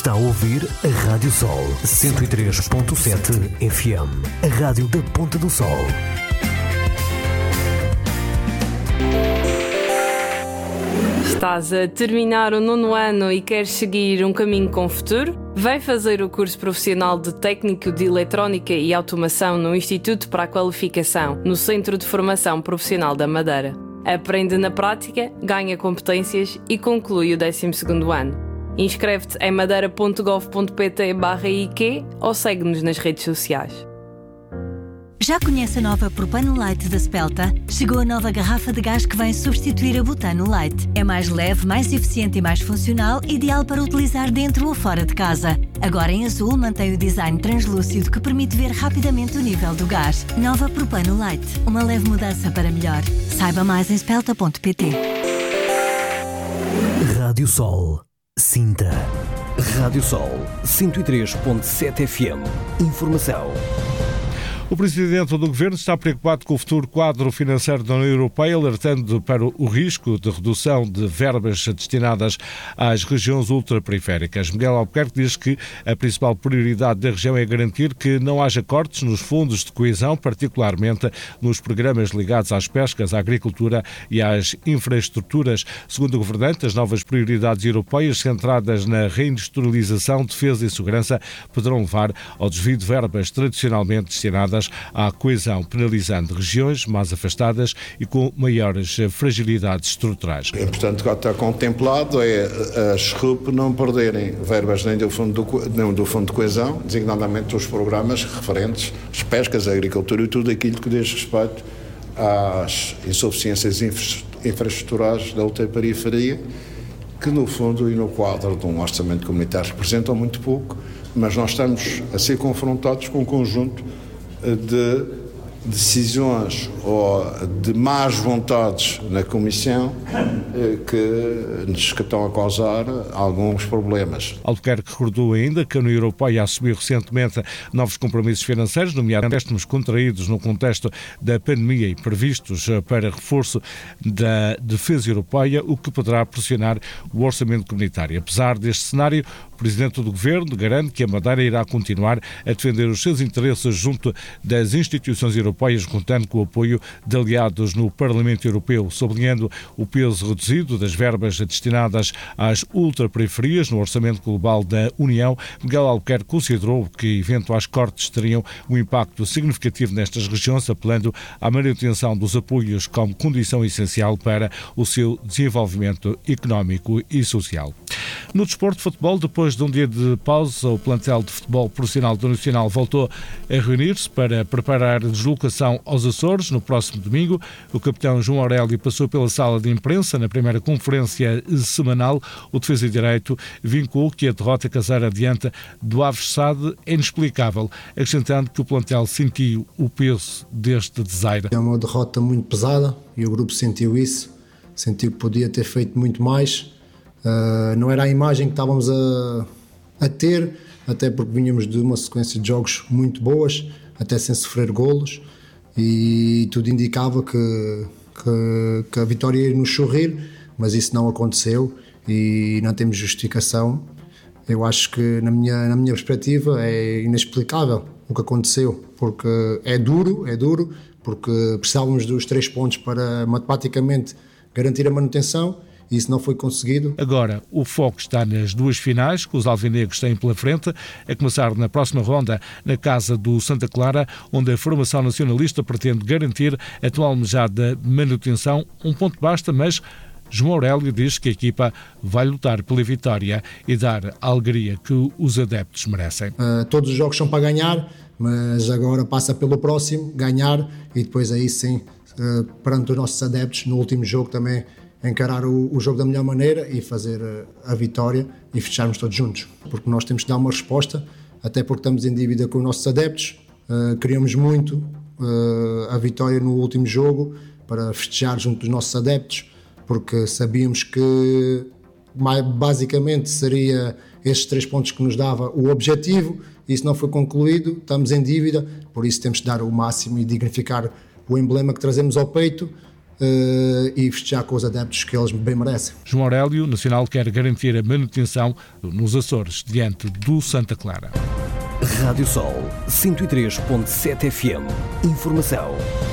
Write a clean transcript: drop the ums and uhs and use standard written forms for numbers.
Está a ouvir a Rádio Sol 103.7 FM, a rádio da Ponta do Sol. Estás a terminar o 9º ano e queres seguir um caminho com futuro? Vem fazer o curso profissional de Técnico de Eletrónica e Automação no Instituto para a Qualificação, no Centro de Formação Profissional da Madeira. Aprende na prática, ganha competências e conclui o 12º ano. Inscreve-te em madeira.gov.pt/IQ ou segue-nos nas redes sociais. Já conhece a nova Propano Light da Spelta? Chegou a nova garrafa de gás que vem substituir a Butano Light. É mais leve, mais eficiente e mais funcional, ideal para utilizar dentro ou fora de casa. Agora em azul mantém o design translúcido que permite ver rapidamente o nível do gás. Nova Propano Light, uma leve mudança para melhor. Saiba mais em spelta.pt. Rádio Sol, Sinta. Rádio Sol 103.7 FM. Informação. O Presidente do Governo está preocupado com o futuro quadro financeiro da União Europeia, alertando para o risco de redução de verbas destinadas às regiões ultraperiféricas. Miguel Albuquerque diz que a principal prioridade da região é garantir que não haja cortes nos fundos de coesão, particularmente nos programas ligados às pescas, à agricultura e às infraestruturas. Segundo o governante, as novas prioridades europeias centradas na reindustrialização, defesa e segurança poderão levar ao desvio de verbas tradicionalmente destinadas à coesão, penalizando regiões mais afastadas e com maiores fragilidades estruturais. É importante que está contemplado é as RUP não perderem verbas nem do fundo de coesão, designadamente os programas referentes às pescas, à agricultura e tudo aquilo que diz respeito às insuficiências infraestruturais da ultraperiferia, que no fundo e no quadro de um orçamento comunitário representam muito pouco, mas nós estamos a ser confrontados com um conjunto de decisões ou de más vontades na Comissão que nos estão a causar alguns problemas. Albuquerque recordou ainda que a União Europeia assumiu recentemente novos compromissos financeiros, nomeadamente empréstimos contraídos no contexto da pandemia e previstos para reforço da defesa europeia, o que poderá pressionar o orçamento comunitário. Apesar deste cenário, o Presidente do Governo garante que a Madeira irá continuar a defender os seus interesses junto das instituições europeias, contando com o apoio de aliados no Parlamento Europeu, sublinhando o peso reduzido das verbas destinadas às ultraperiferias no orçamento global da União. Miguel Albuquerque considerou que eventuais cortes teriam um impacto significativo nestas regiões, apelando à manutenção dos apoios como condição essencial para o seu desenvolvimento económico e social. No desporto de futebol, depois de um dia de pausa, o plantel de futebol profissional do Nacional voltou a reunir-se para preparar a deslocação aos Açores no próximo domingo. O capitão João Aurélio passou pela sala de imprensa na primeira conferência semanal. O defesa de direito vincou que a derrota caseira diante do Aves Sade é inexplicável, acrescentando que o plantel sentiu o peso deste desaire. É uma derrota muito pesada e o grupo sentiu isso, sentiu que podia ter feito muito mais. Não era a imagem que estávamos a ter, até porque vínhamos de uma sequência de jogos muito boas, até sem sofrer golos, e tudo indicava que a vitória ia nos sorrir, mas isso não aconteceu e não temos justificação. Eu acho que na minha perspectiva é inexplicável o que aconteceu, porque é duro, porque precisávamos dos 3 pontos para matematicamente garantir a manutenção. Isso não foi conseguido. Agora, o foco está nas duas finais que os alvinegros têm pela frente, a começar na próxima ronda na casa do Santa Clara, onde a formação nacionalista pretende garantir a atual almejada manutenção. Um ponto basta, mas João Aurélio diz que a equipa vai lutar pela vitória e dar a alegria que os adeptos merecem. Todos os jogos são para ganhar, mas agora passa pelo próximo, ganhar, e depois aí sim, perante os nossos adeptos, no último jogo também encarar o jogo da melhor maneira e fazer a vitória e fecharmos todos juntos, porque nós temos que dar uma resposta, até porque estamos em dívida com os nossos adeptos. Queríamos muito a vitória no último jogo para festejar junto dos nossos adeptos, porque sabíamos que basicamente seria estes 3 pontos que nos dava o objetivo. Isso não foi concluído, estamos em dívida, por isso temos de dar o máximo e dignificar o emblema que trazemos ao peito. e festejar com os adeptos que eles bem merecem. João Aurélio, Nacional, quer garantir a manutenção nos Açores diante do Santa Clara. Rádio Sol 103.7 FM. Informação